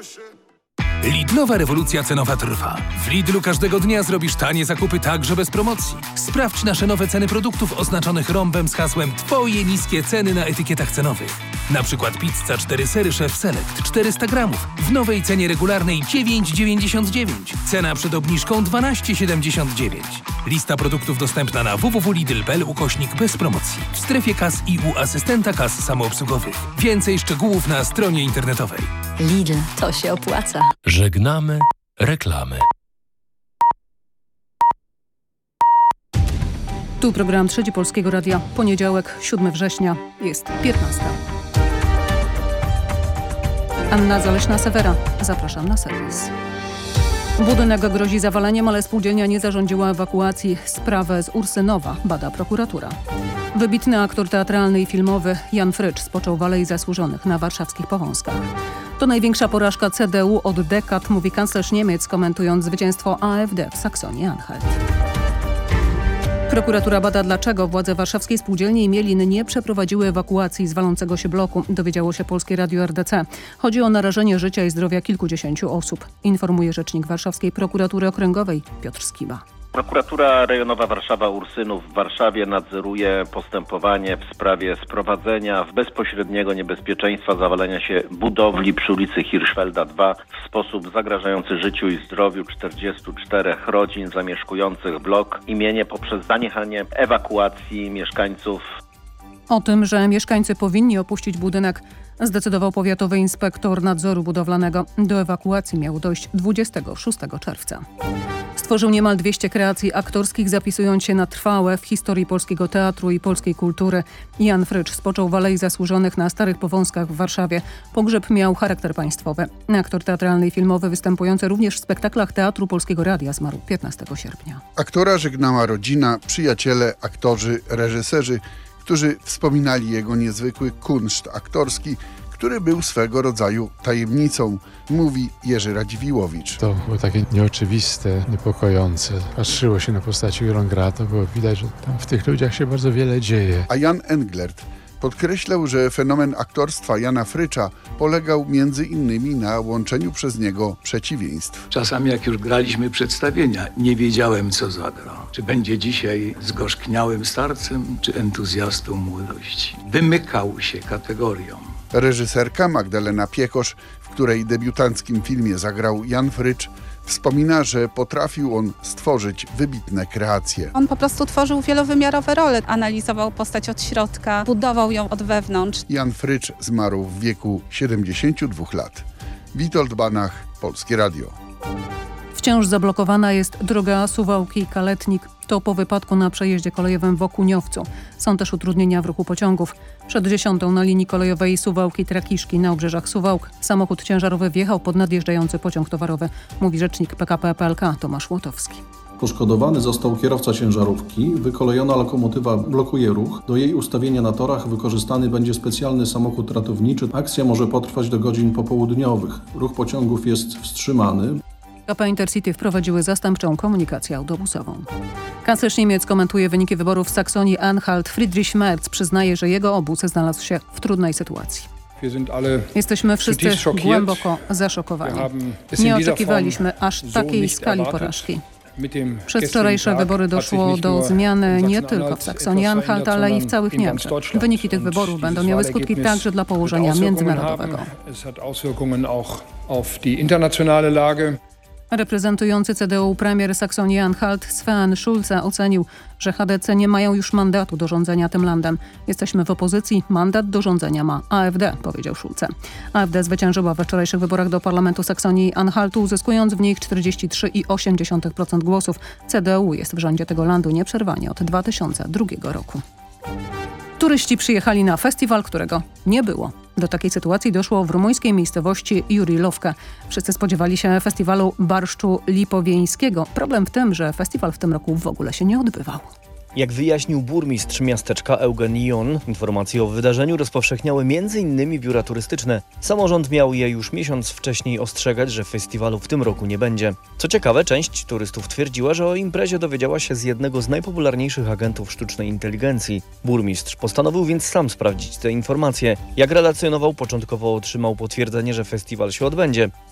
Lidlowa rewolucja cenowa trwa. W Lidlu każdego dnia zrobisz tanie zakupy także bez promocji. Sprawdź nasze nowe ceny produktów oznaczonych rąbem z hasłem Twoje niskie ceny na etykietach cenowych. Na przykład pizza 4 sery Chef Select 400 gramów w nowej cenie regularnej 9,99. Cena przed obniżką 12,79. Lista produktów dostępna na www.lidl.pl / bez promocji. W strefie kas i u asystenta kas samoobsługowych. Więcej szczegółów na stronie internetowej. Lidl, to się opłaca. Żegnamy reklamy. Tu program Trzeci Polskiego Radia. Poniedziałek, 7 września, jest 15. Anna Zaleśna-Sewera. Zapraszam na serwis. Budynek grozi zawaleniem, ale spółdzielnia nie zarządziła ewakuacji. Sprawę z Ursynowa bada prokuratura. Wybitny aktor teatralny i filmowy Jan Frycz spoczął w Alei Zasłużonych na warszawskich Powązkach. To największa porażka CDU od dekad, mówi kanclerz Niemiec, komentując zwycięstwo AfD w Saksonii-Anhalt. Prokuratura bada, dlaczego władze warszawskiej spółdzielni i Mielin nie przeprowadziły ewakuacji z walącego się bloku, dowiedziało się Polskie Radio RDC. Chodzi o narażenie życia i zdrowia kilkudziesięciu osób, informuje rzecznik Warszawskiej Prokuratury Okręgowej Piotr Skiba. Prokuratura Rejonowa Warszawa-Ursynów w Warszawie nadzoruje postępowanie w sprawie sprowadzenia w bezpośredniego niebezpieczeństwa zawalenia się budowli przy ulicy Hirschfelda 2 w sposób zagrażający życiu i zdrowiu 44 rodzin zamieszkujących blok imienie poprzez zaniechanie ewakuacji mieszkańców. O tym, że mieszkańcy powinni opuścić budynek, zdecydował powiatowy inspektor nadzoru budowlanego. Do ewakuacji miało dojść 26 czerwca. Stworzył niemal 200 kreacji aktorskich, zapisując się na trwałe w historii polskiego teatru i polskiej kultury. Jan Frycz spoczął w Alei Zasłużonych na Starych Powązkach w Warszawie. Pogrzeb miał charakter państwowy. Aktor teatralny i filmowy, występujący również w spektaklach Teatru Polskiego Radia, zmarł 15 sierpnia. Aktora żegnała rodzina, przyjaciele, aktorzy, reżyserzy, którzy wspominali jego niezwykły kunszt aktorski, który był swego rodzaju tajemnicą, mówi Jerzy Radziwiłowicz. To było takie nieoczywiste, niepokojące. Patrzyło się na postaci, którą gra, to było widać, że tam w tych ludziach się bardzo wiele dzieje. A Jan Englert podkreślał, że fenomen aktorstwa Jana Frycza polegał między innymi na łączeniu przez niego przeciwieństw. Czasami jak już graliśmy przedstawienia, nie wiedziałem, co zagra. Czy będzie dzisiaj zgorzkniałym starcem, czy entuzjastą młodości. Wymykał się kategoriom. Reżyserka Magdalena Piekosz, w której debiutanckim filmie zagrał Jan Frycz, wspomina, że potrafił on stworzyć wybitne kreacje. On po prostu tworzył wielowymiarowe role, analizował postać od środka, budował ją od wewnątrz. Jan Frycz zmarł w wieku 72 lat. Witold Banach, Polskie Radio. Wciąż zablokowana jest droga Suwałki-Kaletnik. To po wypadku na przejeździe kolejowym w Okuniowcu. Są też utrudnienia w ruchu pociągów. Przed 10 na linii kolejowej Suwałki-Trakiszki na obrzeżach Suwałk samochód ciężarowy wjechał pod nadjeżdżający pociąg towarowy, mówi rzecznik PKP PLK Tomasz Łotowski. Poszkodowany został kierowca ciężarówki. Wykolejona lokomotywa blokuje ruch. Do jej ustawienia na torach wykorzystany będzie specjalny samochód ratowniczy. Akcja może potrwać do godzin popołudniowych. Ruch pociągów jest wstrzymany. PKP Intercity wprowadziły zastępczą komunikację autobusową. Kanclerz Niemiec komentuje wyniki wyborów w Saksonii-Anhalt. Friedrich Merz przyznaje, że jego obóz znalazł się w trudnej sytuacji. Jesteśmy wszyscy głęboko zaszokowani. Nie oczekiwaliśmy aż takiej skali porażki. Przez wczorajsze wybory doszło do zmiany nie tylko w Saksonii-Anhalt, ale i w całych Niemczech. Wyniki tych wyborów będą miały skutki także dla położenia międzynarodowego. Reprezentujący CDU premier Saksonii-Anhalt Sven Schulze ocenił, że HDC nie mają już mandatu do rządzenia tym landem. Jesteśmy w opozycji, mandat do rządzenia ma AfD, powiedział Schulze. AfD zwyciężyła we wczorajszych wyborach do parlamentu Saksonii-Anhaltu, uzyskując w nich 43,8% głosów. CDU jest w rządzie tego landu nieprzerwanie od 2002 roku. Turyści przyjechali na festiwal, którego nie było. Do takiej sytuacji doszło w rumuńskiej miejscowości Jurilowka. Wszyscy spodziewali się festiwalu barszczu lipowieńskiego. Problem w tym, że festiwal w tym roku w ogóle się nie odbywał. Jak wyjaśnił burmistrz miasteczka Eugen Ion, informacje o wydarzeniu rozpowszechniały m.in. biura turystyczne. Samorząd miał je już miesiąc wcześniej ostrzegać, że festiwalu w tym roku nie będzie. Co ciekawe, część turystów twierdziła, że o imprezie dowiedziała się z jednego z najpopularniejszych agentów sztucznej inteligencji. Burmistrz postanowił więc sam sprawdzić te informacje. Jak relacjonował, początkowo otrzymał potwierdzenie, że festiwal się odbędzie.